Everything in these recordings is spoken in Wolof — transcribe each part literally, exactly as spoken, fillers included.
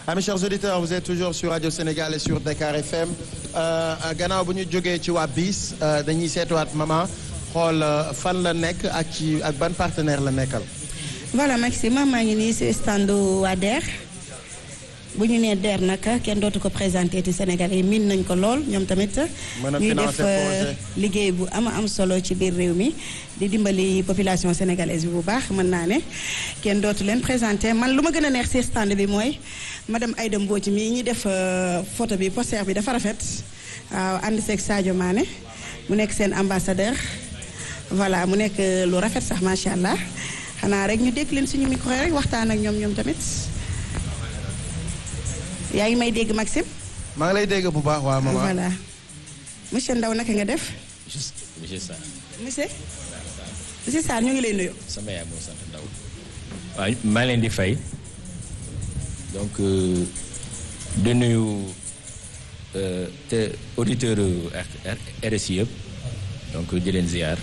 Amis chers auditeurs, vous êtes toujours sur Radio Sénégal et sur Dakar F M gannaaw bu ñu jógee ci waa B I S dañuy seetuwaat maman xool fan la nekk ak ci ak ban partenaire la nekkal. voilà Maxime maa ngi nii si stand waa D E R bu ñu nee D E R nag kenn dootu ko présenté ci Sénégal yi miin nañ ko lool ñoom tamit. ñuy def liggéey bu ama am solo ci biir réew mi di dimbali population sénégalaise bi bu baax mën naa ne kenn dootu leen présenté man lu ma gën a neex si stand bi mooy. madame Aïda Mbodj mi ñi def photo bi poster bi dafa rafet waaw ànd seeg Sadio Mané mu nekk seen ambassadeur voilà mu nekk lu rafet sax macha allah xanaa rek ñu dégg leen suñu micro rek waxtaan ak ñoom ñoom tamit yaa ngi may dégg Maxime. maa ngi lay dégg bu baax waa maman. voilà monsieur Ndaw naka nga def. monsieur Sarr. monsieur. monsieur Sarr ñu ngi lay nuyu. sama yaay moo sant Ndaw. waaw maa leen di fay. donc di nuyu te auditeur R S I yëpp donc di leen ziar.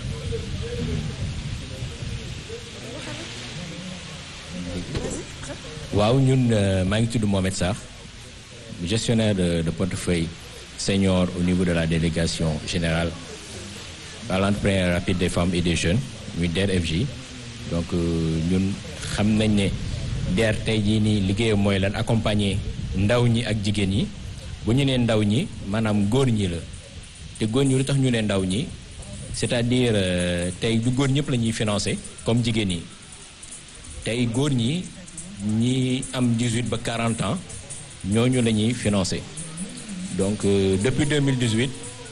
waaw ñun maa ngi tudd Mohamed Sarr gestionnaire de, de portefeuille senior au niveau de la délégation générale à l'entrepreneuriat rapide des femmes et des jeunes muy D E R F J donc ñun xam nañ ne. D E R tey jii nii liggéeyam mooy lan accompagner ndaw ñi ak jigéen ñi bu ñu nee ndaw ñi maanaam góor ñi la te góor ñi lu tax ñu ne ndaw ñi c'est-à-dire tey du góor ñëpp la ñuy financer comme jigéen ñi tey góor ñi ñi am dix-huit ba quarante ans ñooñu la ñuy financer donc euh, depuis deux mille dix-huit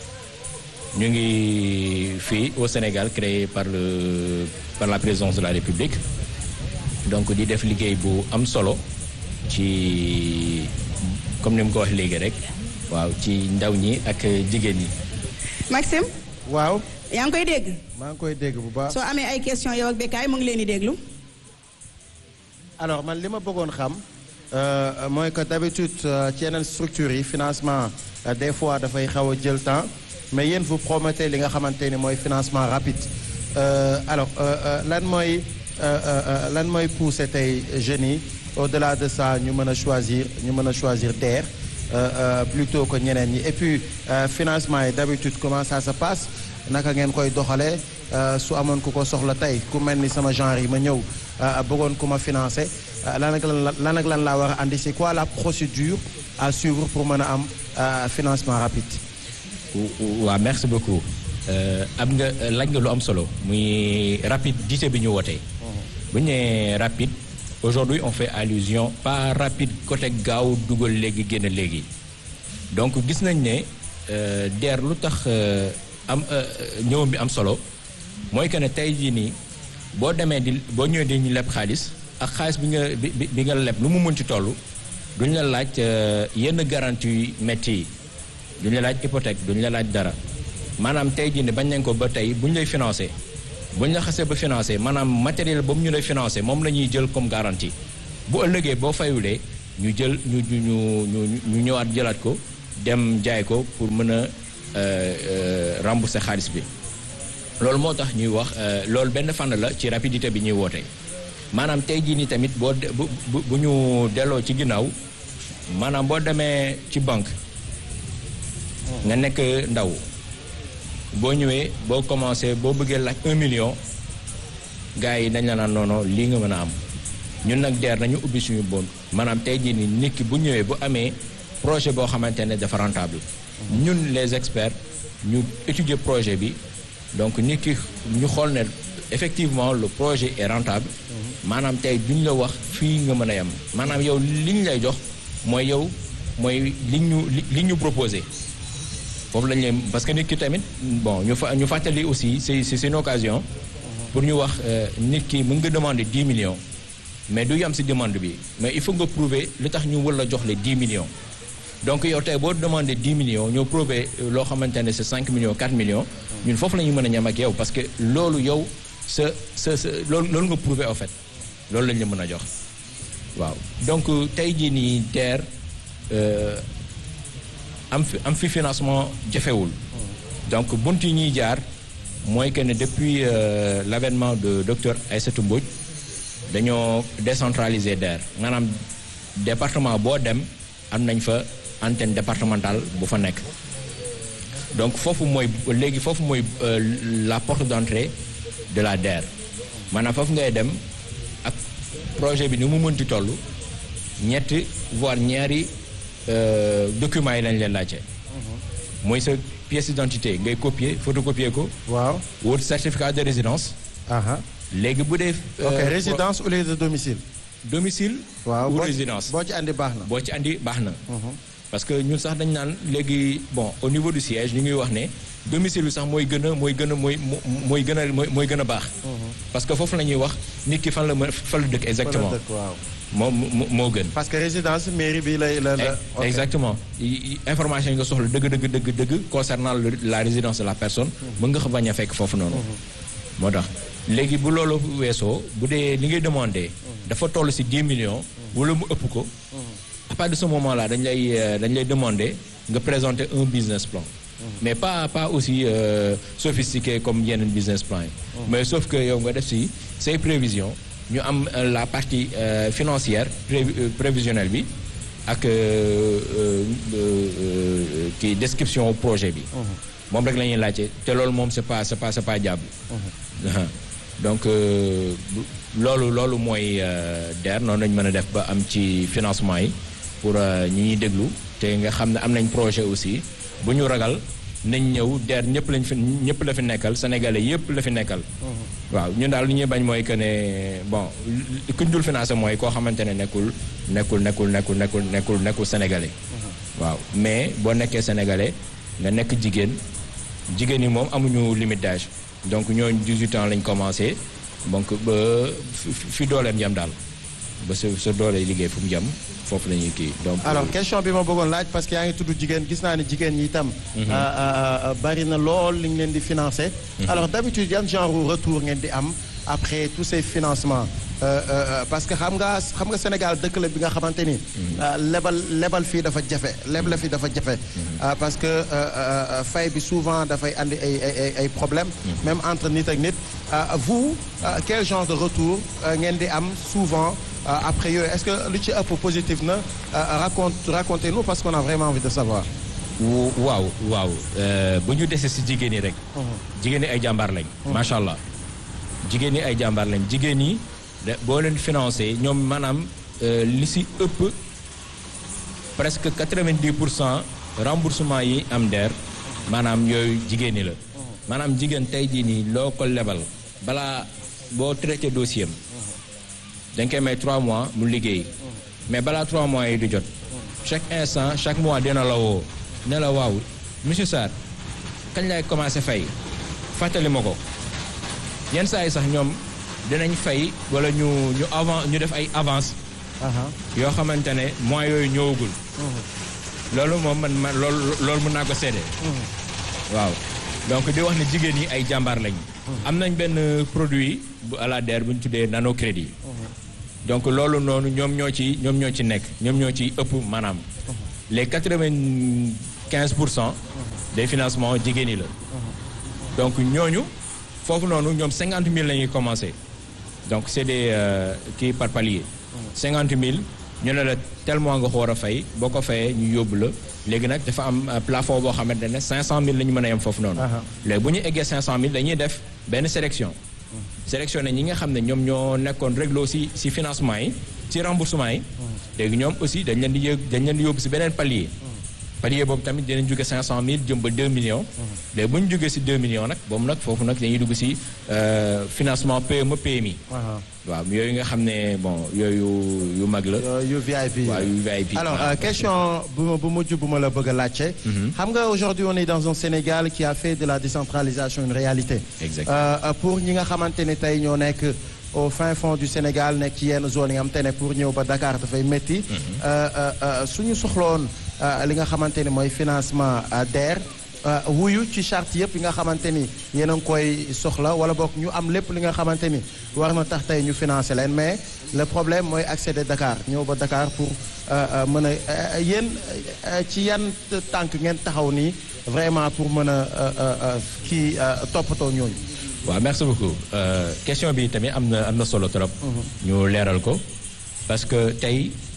ñu ngi fii au Sénégal créé par le par la présidence de la République. donc di def liggéey bu am solo ci comme ni mu ko wax léegi rek waaw ci ndaw ñi ak jigéen ñi. Maxime. waaw. yaa ngi koy dégg. maa ngi koy dégg bu baax. soo amee ay questions yow ak Bécaye mu ngi leen di déglu. alors man li ma bëggoon xam mooy que d'habitude ci yeneen structures yi financement des fois dafay xaw a jël temps mais yéen vous promettez li nga xamante ni mooy financement rapide alors lan mooy. lan mooy pousser tey jeunes yi au-delà de ça ñu mën a choisir ñu mën a choisir D E R plutôt que ñeneen ñi et puis financement yi d'habitude comment ça se passe naka ngeen koy doxalee su amoon ku ko soxla tey ku mel ni sama genre yi ma ñëw bëggoon ku ma financer lan ak lan lan ak lan laa war a andi c'est quoi la procédure à suivre pour mën a am financement rapide. waaw merci beaucoup am nga laaj nga lu am solo muy rapidité bi ñu wootee. bu ñu nee rapide aujourd'hui on fait allusion pas rapide côté gaaw dugal léegi génn léegi donc gis nañ ne D E R lu tax am ñëwam bi am solo mooy que ne tey jii nii boo demee di boo ñëwee di ñu leb xaalis ak xaalis bi nga bi bi nga leb lu mu mën ci toll duñ la laaj yenn garantie métti yi duñ la laaj hypothèque duñ la laaj dara maanaam tey jii nii bañ nañ ko ba tey buñ lay financer. bu ñu la xasee ba financé maanaam matériel boobu ñu lay financé moom la ñuy jël comme garantie bu ëllëgee boo fayulee ñu jël ñu ñu ñu ñu ñëwaat jëlaat ko dem jaay ko pour mën a rembourser xaalis bi. loolu moo tax ñuy wax loolu benn fànn la ci rapidité bi ñuy woote maanaam tey jii nii tamit boo bu bu ñu delloo ci ginnaaw maanaam boo demee ci banque nga nekk ndaw. boo ñëwee boo commencé boo bëggee laaj un million gars yi dañ la naan noono lii nga mën a am ñun nag D E R nañu ubbi suñu bon maanaam tey jii nii nit ki bu ñëwee bu amee projet boo xamante ne dafa rentable ñun les experts ñu étudier projet bi donc nit ki ñu xool ne effectivement le projet est rentable maanaam tey duñ la wax fii nga mën a yem maanaam yow li ñu lay jox mooy yow mooy li ñu li ñu proposé foofu lañ leen parce que nit ki tamit bon ñu fa ñu fàttali aussi c'est c'est une occasion pour ñu wax nit ki mën nga demander dix millions mais du yam ci demande bi mais il faut nga prouver lu tax ñu war la jox les dix millions donc yow tey boo demander dix millions ñoo prouver loo xamante ne c'est cinq millions quatre millions ñun foofu la ñu mën a ñam ak yow parce que loolu yow sa sa sa loolu loolu nga prouver en fait loolu lañ la mën a jox waaw donc tey jii nii D E R am fi am fi financement jafewul donc bunt yi ñuy jaar mooy que ne depuis euh, l'avènement de docteur Aïssatou Mbodj dañoo décentraliser D E R maanaam département boo dem am nañ fa antenne départementale bu fa nekk donc foofu mooy léegi foofu mooy la porte d'entrée de la D E R maanaam foofu ngay dem ak projet bi ni mu mënti toll ñetti voire ñaari documents yi lañ leen laajte. mooy sa pièce d'identité ngay copier photocopier ko. waaw wut certificat de résidence. léegi bu dee. ok résidence au lieu de domicile. domicile. waaw ou boo résidence boo ci andi baax na. boo ci andi baax na. parce que ñun sax dañ naan léegi bon au niveau du siège ñu ngi wax ne domicile bi sax mooy gën a mooy gën a mooy mooy gën a mooy mooy gën a baax. parce que foofu la ñuy wax nit ki fan la mën fan la dëkk exactement. fan la dëkk waaw. moo moo moo gën. parce que résidence mairie bi lay la la. exactement information yi nga soxla dëgg dëgg dëgg dëgg concernant la résidence de la personne. mën nga ko bañ a fekk foofu noonu. moo tax léegi bu loolu weesoo bu dee li ngay demandé. dafa toll ci dix millions. wala mu ëpp ko. à partir de ce moment là dañ lay dañ lay demander nga présenter un business plan. mais pas pas aussi euh, sophistiqué comme yeneen business plan yi. mais sauf que yow nga def ci say prévisions ñu am la partie euh, financière pré prévisionnelle bi ak kii description projet bi. moom rek la ñuy laajte te loolu moom c'est pas c'est pas c'est pas diable. donc loolu loolu mooy D E R noonu lañu mën a def ba am ci financement yi pour ñi ñuy déglu te nga xam ne am nañ projet aussi bu ñu ragal nañ ñëw D E R ñëpp lañ fi ñëpp la fi nekkal sénégalais yëpp la fi nekkal. waaw ñun daal li ñuy bañ mooy que ne bon kuñ dul financé mooy koo xamante ne nekkul nekkul nekkul nekkul nekkul nekkul nekkul sénégalais. waaw mais boo nekkee sénégalais nga nekk jigéen jigéen ñi moom amuñu limite d'âge donc ñooñu dix-huit ans lañ commencé donc ba fi dooleem yam daal ba sa sa doole liggéey fu mu jëm foofu la ñuy kii donc. alors question bi ma bëggoon laaj parce que yaa ngi tudd jigéen gis naa ne jigéen ñi itam. bari na lool li ñu leen di financer. alors d'habitude yan genre retour ngeen di am après tous ces financements parce que xam nga xam nga Sénégal dëkk la bi nga xamante ni. lebal lebal fii dafa jafe leble fii dafa jafe. parce que fay bi souvent dafay andi ay ay ay problèmes. même entre nit ak nit. vous quel genre de retour ngeen di am souvent. Euh, après yooyu est-ce que lu ci ëpp positif na raconte racontez-nous parce qu'on a vraiment envie de savoir. waaw waaw bu ñu desee ci jigéen ñi rek. jigéen ñi ay jàmbaar lañ. macha allah jigéen ñi ay jàmbaar lañ jigéen ñi boo leen financé ñoom maanaam li ci ëpp presque quatre-vingt-dix pour cent remboursement yi am D E R maanaam yooyu jigéen ñi la. maanaam jigéen tey jii nii loo ko lebal balaa boo traité dossier am. dañ koy may trois mois mu liggéey mais balaa trois mois yi du jot chaque instant chaque mois dina la woo ne la waaw monsieur Sarr kañ lay commencer fay fàttali ma ko yenn saa yi sax ñoom dinañ fay wala ñu ñu avant ñu def ay avance yoo xamante ne mois yooyu ñëwagul loolu moom man man loolu loolu mën naa ko seede waaw donc di wax ne jigéen ñi ay jàmbaar lañ am nañ benn produit bu à la D E R bu ñu tuddee nano crédit donc loolu noonu ñoom ñoo ci ñoom ñoo ci nekk ñoom ñoo ci ëpp maanaam les quatre-vingt-quinze pour cent des financements jigéen ñi la donc ñooñu foofu noonu ñoom cinquante mille la ñuy commencer donc c'est des kii par palier cinquante mille ñu ne la tellement nga ko war a fay boo ko fayee ñu yóbbu la léegi nag dafa am plafond boo xamante ne cinq cent mille la ñu mën a yem foofu noonu léegi bu ñu eggee cinq cent mille dañuy def benn sélection sélectionné ñi nga xam ne ñoom ñoo nekkoon réglo ci ci financement yi ci remboursement yi léegi ñoom aussi dañ leen di yëg dañ leen di yóbbu ci beneen palier palier boobu tamit dinañ jóge cinq cent mille jëm ba deux millions léegi bu ñu jógee ci deux millions nag boobu nag foofu nag dañuy dugg ci financement P M E P M I waaw yooyu nga xam ne bon yooyu yu mag la yu V I P waaw yu V I P alors euh, question bu ma bu mujj bu ma la bëgg a laajte xam nga aujourd'hui on est dans un Sénégal qui a fait de la décentralisation une réalité exactement euh, pour ñi nga xamante ne tey ñoo nekk au fin fond du Sénégal nekk ci yenn zone yi nga xamante ne pour ñëw ba Dakar dafay métti suñu soxloon li nga xamante ne mooy financement D E R wuyu ci charte yëpp yi nga xamante ni yéen a ngi koy soxla wala boog ñu am lépp li nga xamante ni war na tax tey ñu financer leen mais le problème mooy accéder Dakar ñëw ba Dakar pour mën a yéen ci yan tànk ngeen taxaw nii vraiment pour mën a kii toppatoo ñooñu. waaw merci beaucoup question bi tamit am na am na solo trop. ñu leeral ko parce que tey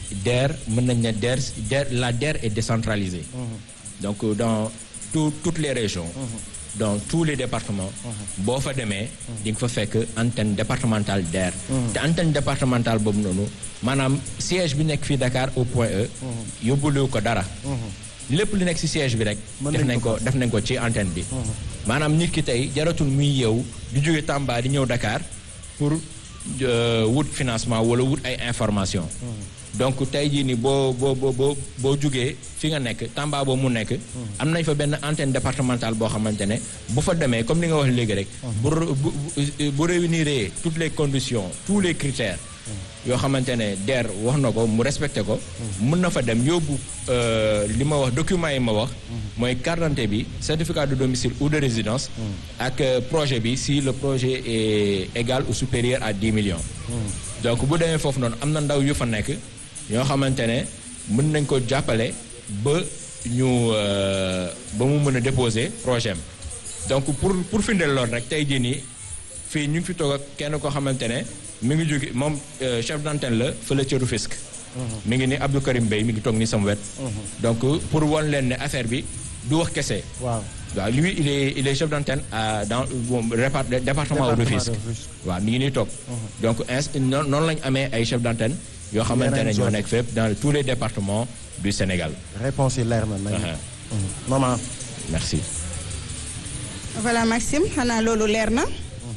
D E R mën nañ ne D E R D E R la D E R est décentralisée. donc dans tout toutes les régions. dans tous les départements. boo fa demee. di nga fa fekk antenne départementale D E R. te antenne départementale boobu noonu maanaam siège bi nekk fii Dakar au point E. yóbbulu ko dara. lépp lu nekk ci siège bi rek. def nañ ko def nañ ko ci antenne bi. maanaam nit ki tey jaratul muy yeewu di jóge Tamba di ñëw Dakar pour wut financement wala wut ay information donc tey jii nii boo boo boo boo boo jugee fi nga nekk Tamba boo mu nekk. am nañ fa benn antenne départementale boo xamante ne bu fa demee comme ni nga wax léegi rek. bu bu bu réunir toutes les conditions tous les critères. yoo xamante ne D E R wax na ko mu respecté ko. mën na fa dem yóbbu li ma wax document yi ma wax. mooy carte d'identité bi certificat de domicile ou de résidence. ak projet bi si le projet est égal ou supérieur à dix millions. donc bu demee foofu noonu am na ndaw yu fa nekk. ñoo xamante ne mën nañ ko jàppale ba ñu ba mu mën a déposer projet am donc pour pour firndeel lool rek tey jii nii fii ñu ngi fi toog ak kenn koo xamante ne mi ngi jóge moom chef d'antenne la fële ca Rufisque. mi ngi ni Abdou Karim Bey mi ngi toog ni sama wet. donc pour wan leen ne affaire bi du wax kese. waaw waaw lui il est il est chef d'antenne à dans bon département Rufisque. waaw mi ngi nii toog. donc ins noonu lañ amee ay chef d'antenne. yoo xamante ne ñoo nekk fépp dans tous les départements du Sénégal. réponse yi leer na nañ. maman. merci. voilà Maxime xanaa loolu leer na.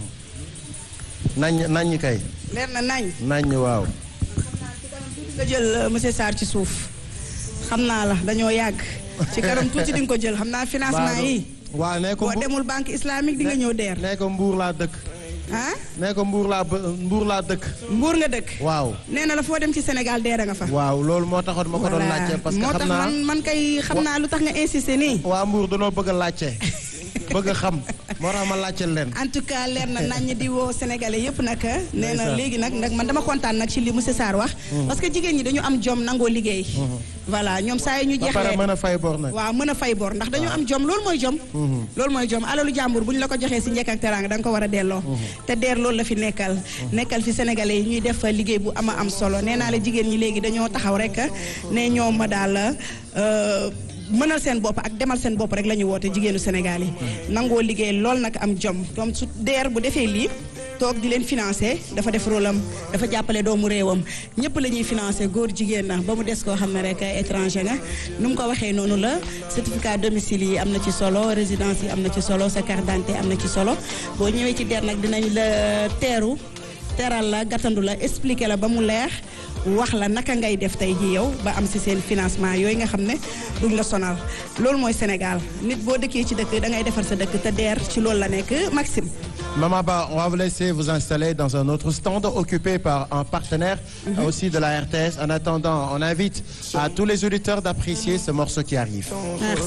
nañ nañ kay. leer na nañ. nañ waaw. nga jël monsieur Sarr ci suuf xam naa la dañoo yàgg. ci kanam tuuti di nga ko jël xam naa financement yi. waaw nee ko boo demul banque islamique di nga ñëw D E R. nee ko Mbour laa dëkk. ah. nee ko Mbour laa Mbour laa dëkk. Mbour nga dëkk. waaw. nee na la foo dem ci Sénégal D E R nga fa. waaw loolu moo taxoon ma ko doon laajte. parce que moo tax xam naa man man kay xam naa lu tax nga insister nii. waa Mbour danoo bëgg a laajte. bëgg a xam moo tax ma laajteel leen. en tout cas leer na nañ di woo sénégalais yëpp nag. nee na léegi nag nag man dama kontaan nag ci li monsieur Sarr wax. parce que jigéen ñi dañu am jom nangoo liggéey. voilà ñoom saa yi ñu jeexlee ba pare mën a fay bor nag. waaw mën a fay bor ndax dañu am jom loolu mooy jom. loolu mooy jom alalu jàmbur bu ñu la ko joxee si njëkk ak teraanga da nga ko war a delloo. te D E R loolu la fi nekkal. nekkal fi sénégalais yi ñuy def liggéey bu ama am solo nee naa la jigéen ñi léegi dañoo taxaw rek ne ñoom ma daal. mënal seen bopp ak demal seen bopp rek la ñu woote jigéenu Sénégal yi nangoo liggéey lool nag am jom comme su D E R bu defee lii toog di leen financer dafa def rôle am dafa jàppale doomu réewam ñëpp la ñuy financer góor jigéen na ba mu des koo xam ne rek étranger nga nu mu ko waxee noonu la certificat domicile yi am na ci solo résidence yi am na ci solo sa carte d'identité am na ci solo boo ñëwee ci D E R nag dinañ la teeru teral la gàttandu la expliquer la ba mu leer wax la naka ngay def tey ji yow ba am ci seen financement yooyu nga xam ne duñ la sonal loolu mooy Sénégal nit boo dëkkee ci dëkk da ngay defar sa dëkk te D E R ci loolu la nekk Maxime. Maman Ba, on va vous laisser vous installer dans un autre stand occupé par un partenaire mm-hmm. aussi de la R T S. En attendant, on invite à tous les auditeurs d'apprécier ce morceau qui arrive. Merci.